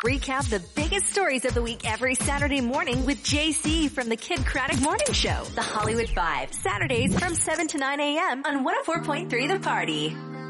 recap the biggest stories of the week every Saturday morning with JC from the Kid Craddock Morning Show. The Hollywood Five, Saturdays from 7 to 9 a.m. on 104.3 The Party.